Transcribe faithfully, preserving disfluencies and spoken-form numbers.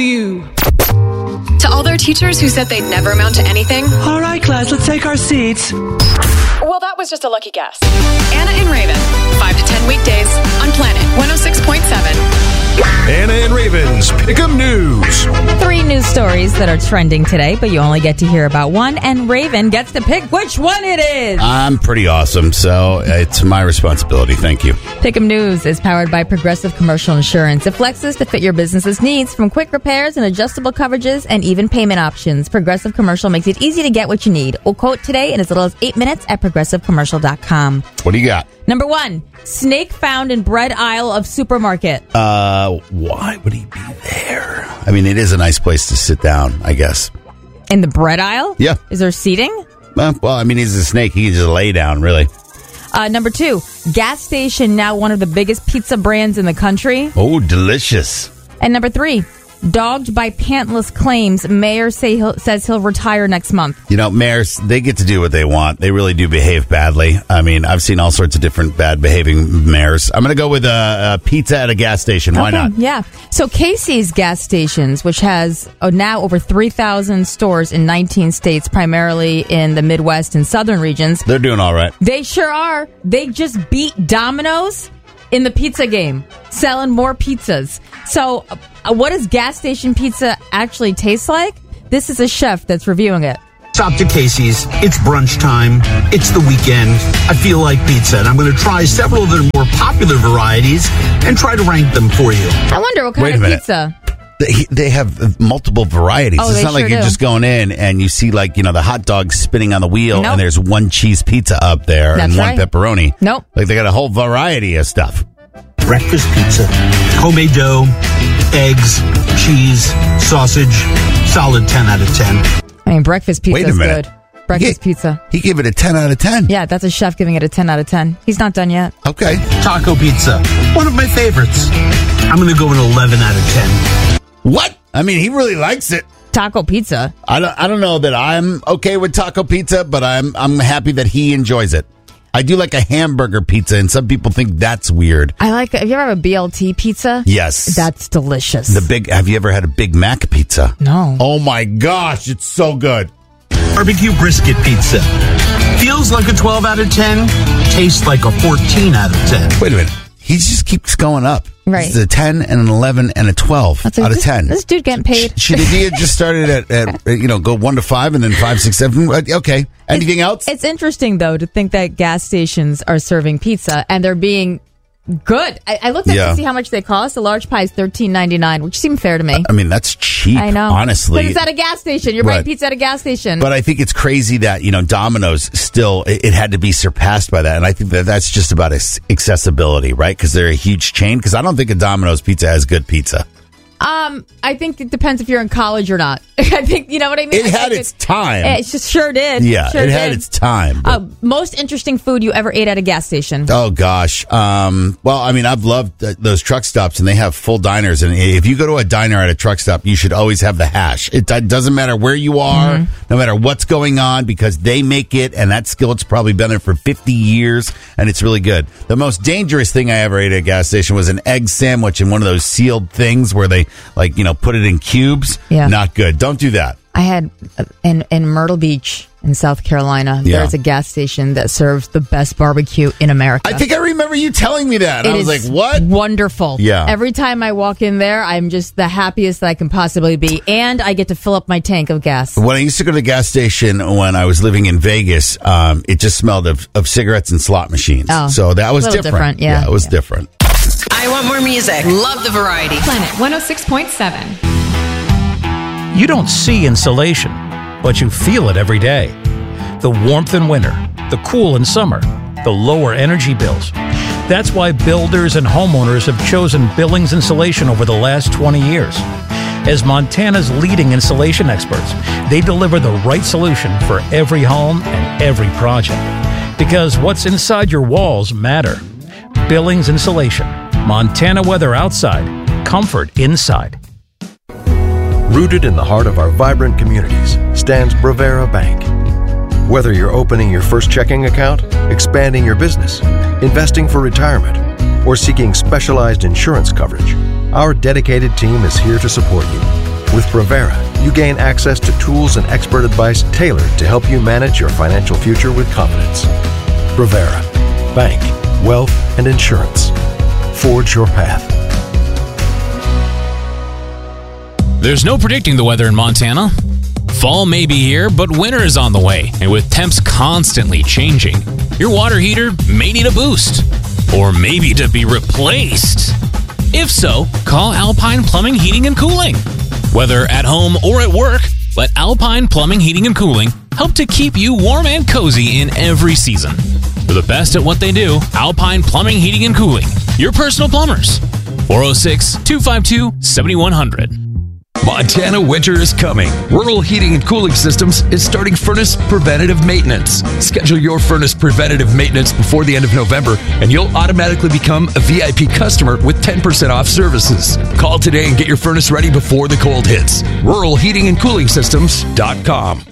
you. To all their teachers who said they'd never amount to anything. All right, class, let's take our seats. Well, that was just a lucky guess. Anna and Raven, five to ten weekdays on Planet one oh six point seven. Anna and Raven's Pick'em News. Three news stories that are trending today, but you only get to hear about one, and Raven gets to pick which one it is. I'm pretty awesome, so it's my responsibility. Thank you. Pick'em News is powered by Progressive Commercial Insurance. It flexes to fit your business's needs, from quick repairs and adjustable coverages and even payment options. Progressive Commercial makes it easy to get what you need. We'll quote today in as little as eight minutes at progressive commercial dot com. What do you got? Number one, snake found in bread aisle of supermarket. Uh, why would he be there? I mean, it is a nice place to sit down, I guess. In the bread aisle? Yeah. Is there seating? Uh, well, I mean, he's a snake. He can just lay down, really. Uh, number two, gas station, now one of the biggest pizza brands in the country. Oh, delicious. And number three, dogged by pantless claims, mayor say he'll, says he'll retire next month. You know, mayors, they get to do what they want. They really do behave badly. I mean, I've seen all sorts of different bad behaving mayors. I'm going to go with a, a pizza at a gas station. Why okay, not? Yeah. So Casey's Gas Stations, which has uh, now over three thousand stores in nineteen states, primarily in the Midwest and southern regions. They're doing all right. They sure are. They just beat Domino's in the pizza game, selling more pizzas. So uh, what does gas station pizza actually taste like? This is a chef that's reviewing it. Stop to Casey's. It's brunch time. It's the weekend. I feel like pizza, and I'm going to try several of their more popular varieties and try to rank them for you. I wonder what kind Wait a of minute. pizza. They, they have multiple varieties. Oh, it's they not like sure you're do. just going in and you see, like, you know, the hot dog spinning on the wheel Nope. and there's one cheese pizza up there That's and one right. pepperoni. Nope. Like, they got a whole variety of stuff. Breakfast pizza. Homemade dough, eggs, cheese, sausage. Solid ten out of ten. I mean, breakfast pizza Wait a is minute. good. Breakfast He- pizza. He gave it a ten out of ten. Yeah, that's a chef giving it a ten out of ten. He's not done yet. Okay. Taco pizza. One of my favorites. I'm going to go an eleven out of ten. What? I mean, he really likes it. Taco pizza. I don't, I don't know that I'm okay with taco pizza, but I'm I'm happy that he enjoys it. I do like a hamburger pizza, and some people think that's weird. I like. Have you ever had a B L T pizza? Yes. That's delicious. The big. Have you ever had a Big Mac pizza? No. Oh my gosh, it's so good. Barbecue brisket pizza. Feels like a twelve out of ten. Tastes like a fourteen out of ten. Wait a minute. He just keeps going up. Right. It's a ten and an eleven and a twelve That's like, out of this, ten. This dude getting paid. Should he have just started at, at, you know, go one to five and then five, six, seven? Okay. Anything it's, else? It's interesting, though, to think that gas stations are serving pizza and they're being good. I, I looked up Yeah. to see how much they cost. A large pie is thirteen ninety-nine, which seemed fair to me. I mean, that's cheap. I know. Honestly. But it's at a gas station. You're Right. buying pizza at a gas station. But I think it's crazy that, you know, Domino's still, it, it had to be surpassed by that. And I think that that's just about its accessibility, right? Because they're a huge chain. Because I don't think a Domino's pizza has good pizza. Um, I think it depends if you're in college or not. I think, you know what I mean? It I had think its time. It just sure did. Yeah, sure it had did. its time. but- Uh, most interesting food you ever ate at a gas station? Oh gosh. Um, well, I mean, I've loved th- those truck stops, and they have full diners. And if you go to a diner at a truck stop, you should always have the hash. It d- doesn't matter where you are, Mm-hmm. no matter what's going on, because they make it, and that skillet's probably been there for fifty years, and it's really good. The most dangerous thing I ever ate at a gas station was an egg sandwich in one of those sealed things where they, like, you know, put it in cubes. Yeah. Not good. Don't do that. I had uh, in in Myrtle Beach in South Carolina. Yeah. There's a gas station that serves the best barbecue in America. I think I remember you telling me that. And It I was is like, what? Wonderful. Yeah. Every time I walk in there, I'm just the happiest that I can possibly be, and I get to fill up my tank of gas. When I used to go to the gas station when I was living in Vegas, um, it just smelled of, of cigarettes and slot machines. Oh, so that was a little different. different, yeah. it was Yeah. different. I want more music. Love the variety. Planet one oh six point seven. You don't see insulation, but you feel it every day. The warmth in winter, the cool in summer, the lower energy bills. That's why builders and homeowners have chosen Billings Insulation over the last twenty years. As Montana's leading insulation experts, they deliver the right solution for every home and every project. Because what's inside your walls matter. Billings Insulation. Montana weather outside, comfort inside. Rooted in the heart of our vibrant communities stands Bravera Bank. Whether you're opening your first checking account, expanding your business, investing for retirement, or seeking specialized insurance coverage, our dedicated team is here to support you. With Provera, you gain access to tools and expert advice tailored to help you manage your financial future with confidence. Provera. Bank, wealth, and insurance. Forge your path. There's no predicting the weather in Montana. Fall may be here, but winter is on the way, and with temps constantly changing, your water heater may need a boost, or maybe to be replaced. If so, call Alpine Plumbing, Heating, and Cooling. Whether at home or at work, let Alpine Plumbing, Heating, and Cooling help to keep you warm and cozy in every season. For the best at what they do, Alpine Plumbing, Heating, and Cooling, your personal plumbers. four oh six, two five two, seven one zero zero. Montana winter is coming. Rural Heating and Cooling Systems is starting furnace preventative maintenance. Schedule your furnace preventative maintenance before the end of November, and you'll automatically become a V I P customer with ten percent off services. Call today and get your furnace ready before the cold hits. rural heating and cooling systems dot com.